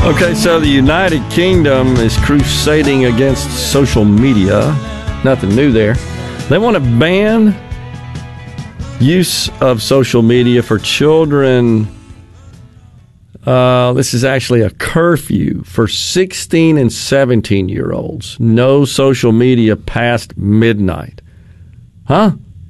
Okay, so the United Kingdom is crusading against social media. Nothing new there. They want to ban use of social media for children. This is actually a curfew for 16 and 17-year-olds. No social media past midnight. Huh?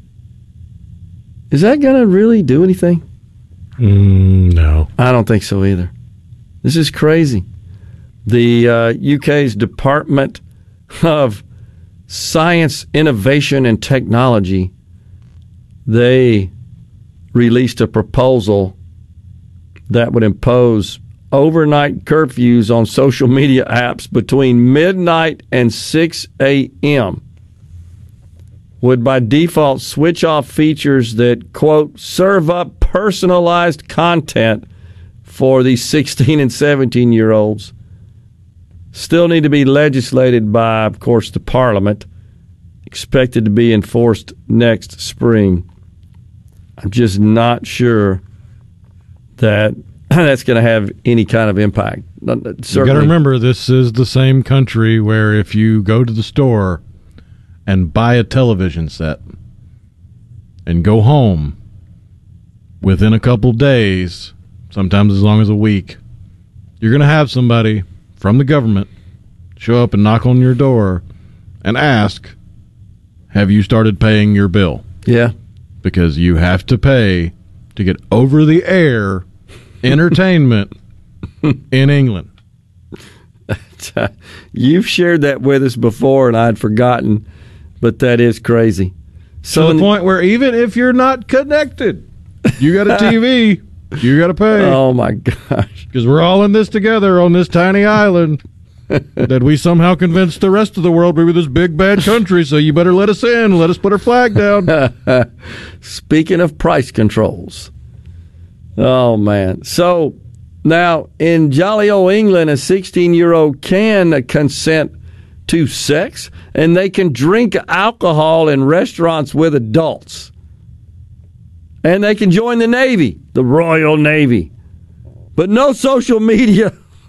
Is that going to really do anything? No. I don't think so either. This is crazy. The UK's Department of Science, Innovation and Technology, they released a proposal that would impose overnight curfews on social media apps between midnight and 6 a.m. would by default switch off features that, quote, serve up personalized content for these 16 and 17-year-olds. Still need to be legislated by, of course, the Parliament. Expected to be enforced next spring. I'm just not sure that that's going to have any kind of impact. You got to remember, this is the same country where if you go to the store and buy a television set and go home within a couple days, sometimes as long as a week, you're going to have somebody from the government show up and knock on your door and ask, have you started paying your bill? Yeah. Because you have to pay to get over-the-air entertainment in England. You've shared that with us before, and I'd forgotten, but that is crazy. So to the point where even if you're not connected, you got a TV, you got to pay. Oh, my gosh. Because we're all in this together on this tiny island that we somehow convinced the rest of the world we were this big, bad country, so you better let us in. Let us put our flag down. Speaking of price controls. Oh, man. So now in jolly old England, a 16-year-old can consent to sex, and they can drink alcohol in restaurants with adults. And they can join the Navy, the Royal Navy. But no social media.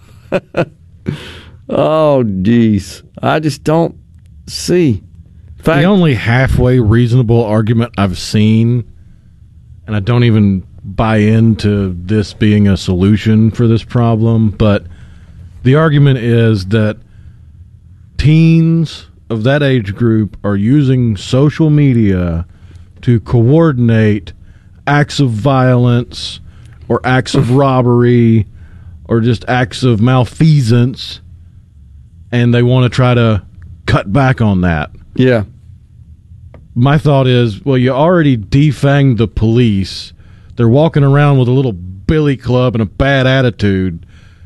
Oh, geez. I just don't see. In fact, the only halfway reasonable argument I've seen, and I don't even buy into this being a solution for this problem, but the argument is that teens of that age group are using social media to coordinate acts of violence or acts of robbery or just acts of malfeasance, and they want to try to cut back on that. Yeah. My thought is, well, you already defanged the police. They're walking around with a little billy club and a bad attitude.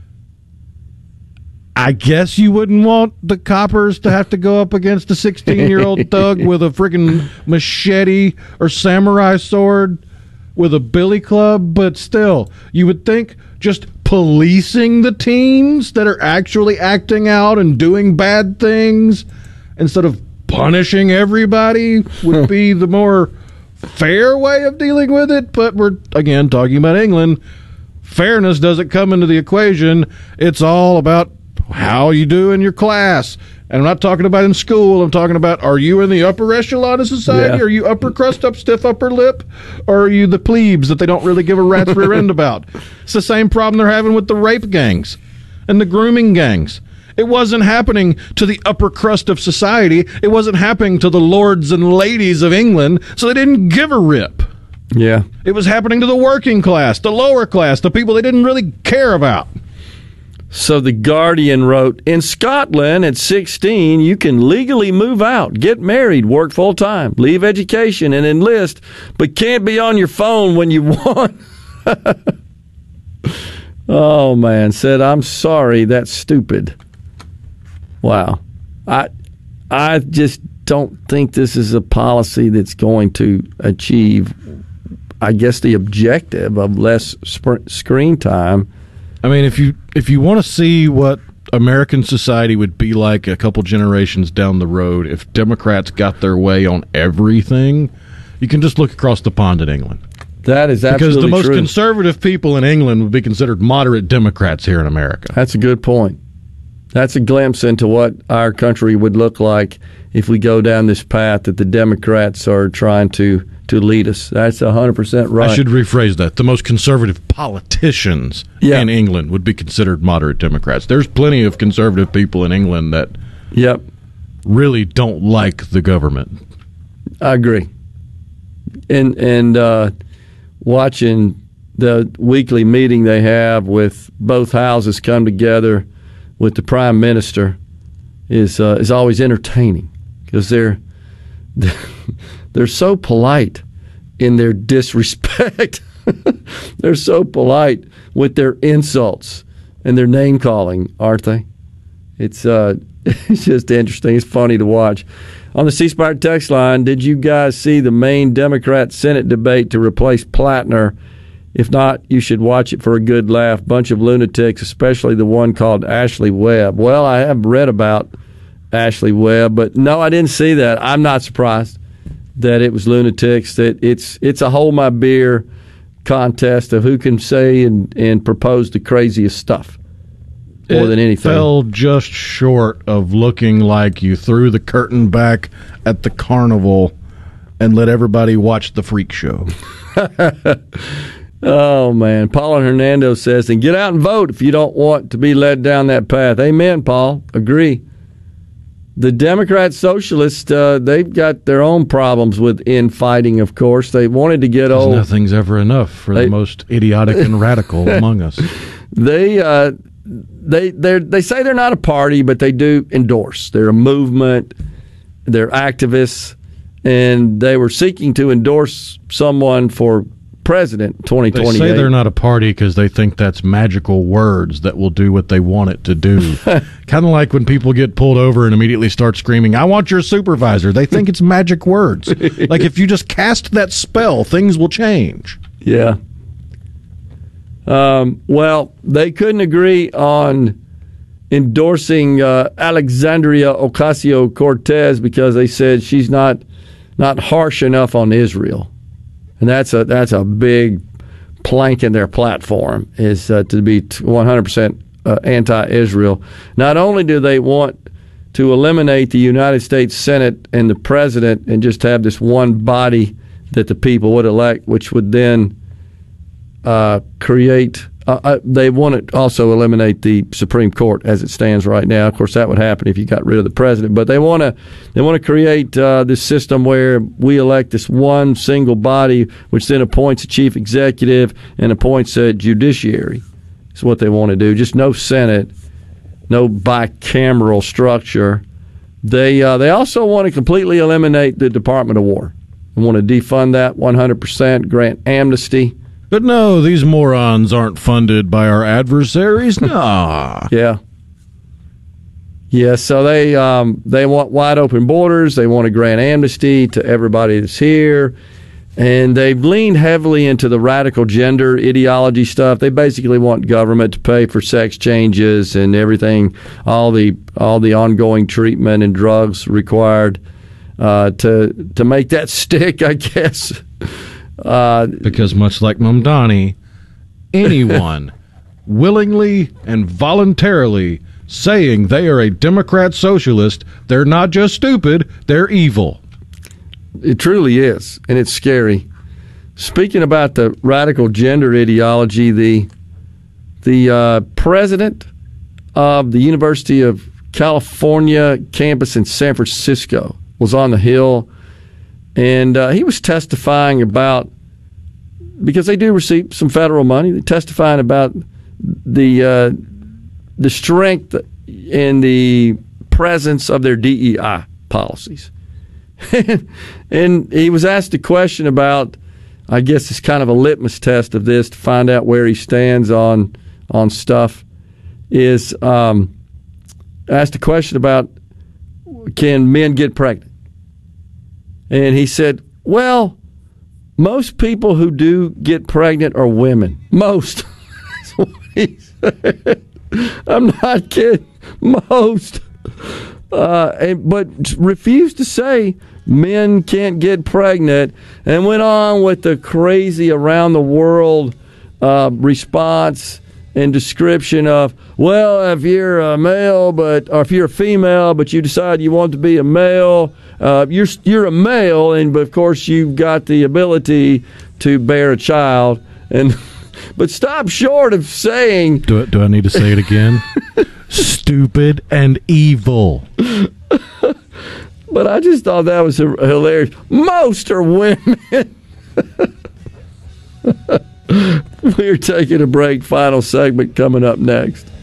I guess you wouldn't want the coppers to have to go up against a 16-year-old thug with a freaking machete or samurai sword with a billy club, but still, you would think just policing the teens that are actually acting out and doing bad things instead of punishing everybody would be the more fair way of dealing with it. But we're, again, talking about England. Fairness doesn't come into the equation. It's all about how you do in your class. And I'm not talking about in school. I'm talking about, are you in the upper echelon of society? Yeah. Are you upper crust, up stiff upper lip? Or are you the plebes that they don't really give a rat's rear end about? It's the same problem they're having with the rape gangs and the grooming gangs. It wasn't happening to the upper crust of society. It wasn't happening to the lords and ladies of England, so they didn't give a rip. Yeah. It was happening to the working class, the lower class, the people they didn't really care about. So The Guardian wrote, in Scotland at 16, you can legally move out, get married, work full-time, leave education, and enlist, but can't be on your phone when you want. Oh, man. Said, I'm sorry, that's stupid. Wow. I just don't think this is a policy that's going to achieve, I guess, the objective of less screen time. I mean, if you want to see what American society would be like a couple generations down the road if Democrats got their way on everything, you can just look across the pond at England. That is absolutely because the most true. conservative people in England would be considered moderate Democrats here in America. That's a good point. That's a glimpse into what our country would look like if we go down this path that the Democrats are trying to lead us. That's 100% right. I should rephrase that. The most conservative politicians in England would be considered moderate Democrats. There's plenty of conservative people in England that really don't like the government. I agree. And watching the weekly meeting they have with both houses come together with the prime minister is always entertaining because they're so polite in their disrespect. They're so polite with their insults and their name calling, aren't they? It's just interesting. It's funny to watch. On the C Spire text line, did you guys see the main Democrat Senate debate to replace Plattner? If not, you should watch it for a good laugh. Bunch of lunatics, especially the one called Ashley Webb. Well, I have read about Ashley Webb, but no, I didn't see that. I'm not surprised that it was lunatics. That it's a hold my beer contest of who can say and propose the craziest stuff more than anything. It fell just short of looking like you threw the curtain back at the carnival and let everybody watch the freak show. Oh, man. Paul Hernando says, and get out and vote if you don't want to be led down that path. Amen, Paul. Agree. The Democrat Socialists, they've got their own problems with infighting, of course. They wanted to get old. Nothing's ever enough for the most idiotic and radical among us. They say they're not a party, but they do endorse. They're a movement. They're activists. And they were seeking to endorse someone for president 2028. They say they're not a party because they think that's magical words that will do what they want it to do. Kind of like when people get pulled over and immediately start screaming, I want your supervisor. They think it's magic words. Like if you just cast that spell, things will change. Yeah. Well, they couldn't agree on endorsing Alexandria Ocasio-Cortez because they said she's not harsh enough on Israel. And that's a big plank in their platform is to be 100% anti-Israel. Not only do they want to eliminate the United States Senate and the president and just have this one body that the people would elect, which would then create. They want to also eliminate the Supreme Court as it stands right now. Of course, that would happen if you got rid of the president. But they want to create this system where we elect this one single body, which then appoints a chief executive and appoints a judiciary. That's what they want to do. Just no Senate, no bicameral structure. They also want to completely eliminate the Department of War. They want to defund that 100%, grant amnesty. But no, these morons aren't funded by our adversaries. Nah. Yeah. Yeah, so they want wide open borders. They want to grant amnesty to everybody that's here. And they've leaned heavily into the radical gender ideology stuff. They basically want government to pay for sex changes and everything, all the ongoing treatment and drugs required to make that stick, I guess. Because much like Mamdani, anyone willingly and voluntarily saying they are a Democrat socialist, they're not just stupid, they're evil. It truly is, and it's scary. Speaking about the radical gender ideology, the president of the University of California campus in San Francisco was on the Hill. And he was testifying about, because they do receive some federal money, they're testifying about the strength and the presence of their DEI policies. And he was asked a question about, I guess it's kind of a litmus test of this to find out where he stands on stuff, is asked a question about, can men get pregnant? And he said, well, most people who do get pregnant are women. Most. That's what he said. I'm not kidding. Most. But refused to say men can't get pregnant, and went on with the crazy around the world response and description of, well, if you're a male, or if you're a female, but you decide you want to be a male, you're a male, and of course you've got the ability to bear a child. And but stop short of saying. Do I need to say it again? Stupid and evil. But I just thought that was hilarious. Most are women. We're taking a break. Final segment coming up next.